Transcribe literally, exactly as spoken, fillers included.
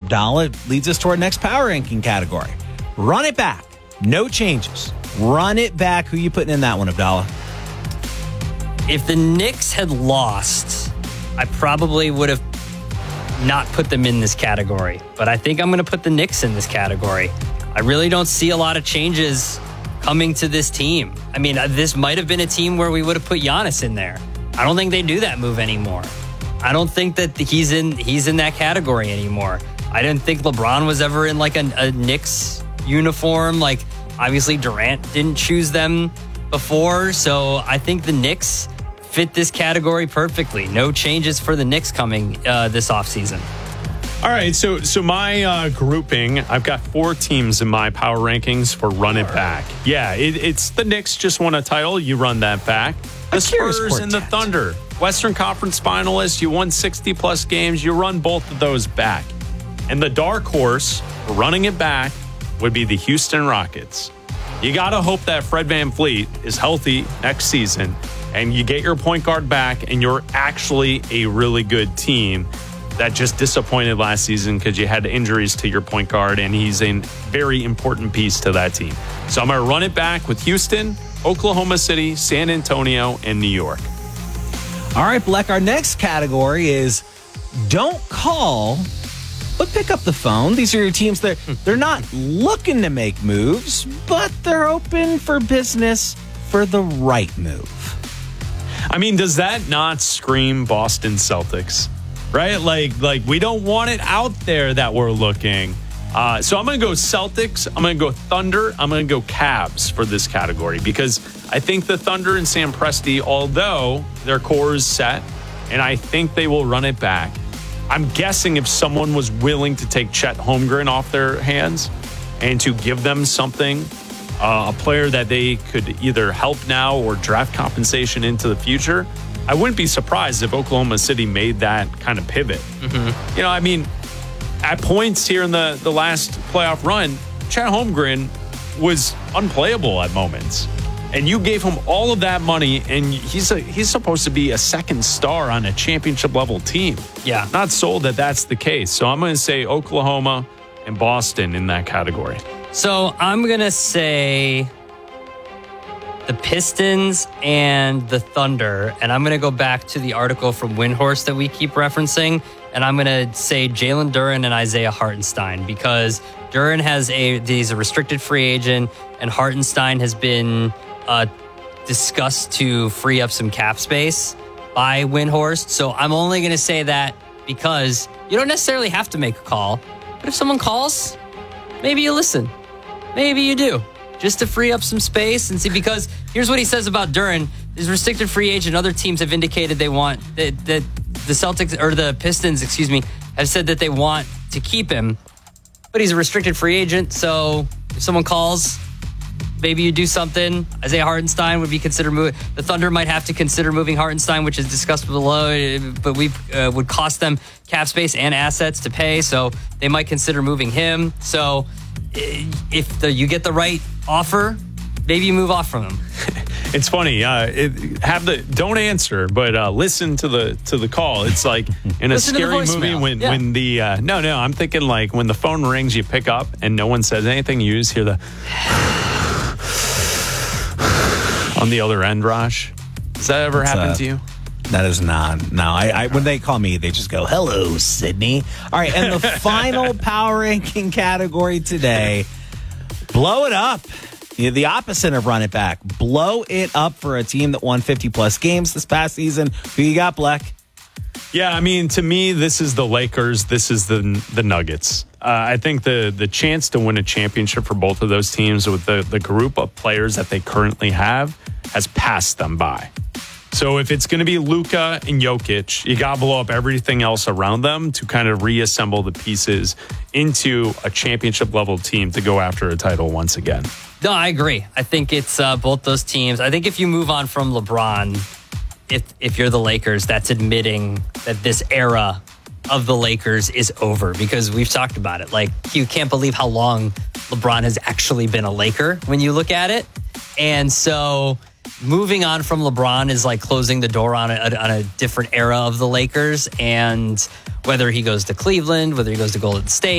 Abdallah, leads us to our next power ranking category. Run it back. No changes. Run it back. Who you putting in that one, Abdallah? If the Knicks had lost, I probably would have not put them in this category. But I think I'm going to put the Knicks in this category. I really don't see a lot of changes coming to this team. I mean, this might have been a team where we would have put Giannis in there. I don't think they do that move anymore. I don't think that he's in he's in that category anymore. I didn't think LeBron was ever in like a, a Knicks uniform. Like, obviously Durant didn't choose them before. So I think the Knicks fit this category perfectly. No changes for the Knicks coming uh, this offseason. All right, so so my uh, grouping, I've got four teams in my power rankings for run it back. Yeah, it, it's the Knicks just won a title. You run that back. The Spurs and the Thunder, Western Conference finalists. You won sixty plus games. You run both of those back. And the dark horse for running it back would be the Houston Rockets. You got to hope that Fred VanVleet is healthy next season and you get your point guard back and you're actually a really good team that just disappointed last season because you had injuries to your point guard and he's a very important piece to that team. So I'm going to run it back with Houston, Oklahoma City, San Antonio, and New York. All right, Bleck, our next category is don't call, but pick up the phone. These are your teams that they're not looking to make moves, but they're open for business for the right move. I mean, does that not scream Boston Celtics? Right? Like, like we don't want it out there that we're looking. Uh, so I'm going to go Celtics. I'm going to go Thunder. I'm going to go Cavs for this category because I think the Thunder and Sam Presti, although their core is set, and I think they will run it back. I'm guessing if someone was willing to take Chet Holmgren off their hands and to give them something, uh, a player that they could either help now or draft compensation into the future, I wouldn't be surprised if Oklahoma City made that kind of pivot. Mm-hmm. You know, I mean, at points here in the, the last playoff run, Chet Holmgren was unplayable at moments. And you gave him all of that money, and he's a, he's supposed to be a second star on a championship-level team. Yeah. Not sold that that's the case. So I'm going to say Oklahoma and Boston in that category. So I'm going to say the Pistons and the Thunder, and I'm going to go back to the article from Windhorse that we keep referencing, and I'm going to say Jalen Duren and Isaiah Hartenstein because Duren has a he's a restricted free agent, and Hartenstein has been uh, discussed to free up some cap space by Windhorse. So I'm only going to say that because you don't necessarily have to make a call, but if someone calls, maybe you listen, maybe you do. Just to free up some space and see, because here's what he says about Duren. He's a restricted free agent. Other teams have indicated they want, that, that the Celtics, or the Pistons, excuse me, have said that they want to keep him. But he's a restricted free agent, so if someone calls, maybe you do something. Isaiah Hartenstein would be considered moving. The Thunder might have to consider moving Hartenstein, which is discussed below, but we uh, would cost them cap space and assets to pay, so they might consider moving him. So if the, you get the right offer, maybe you move off from him. It's funny. Uh, it, have the don't answer, but uh, listen to the to the call. It's like in a scary movie when yeah. when the uh, no no. I'm thinking like when the phone rings, you pick up and no one says anything. You just hear the on the other end. Raj, does that ever What's happen that? to you? That is not. No, I, I when they call me, they just go, "Hello, Sydney." All right, and the final power ranking category today: blow it up. The opposite of run it back. Blow it up for a team that won fifty plus games this past season. Who you got, Bleck? Yeah, I mean, to me, this is the Lakers. This is the the Nuggets. Uh, I think the the chance to win a championship for both of those teams with the, the group of players that they currently have has passed them by. So if it's going to be Luka and Jokic, you got to blow up everything else around them to kind of reassemble the pieces into a championship level team to go after a title once again. No, I agree. I think it's uh, both those teams. I think if you move on from LeBron, if if you're the Lakers, that's admitting that this era of the Lakers is over because we've talked about it. Like, you can't believe how long LeBron has actually been a Laker when you look at it. And so moving on from LeBron is like closing the door on a, on a different era of the Lakers. And whether he goes to Cleveland, whether he goes to Golden State,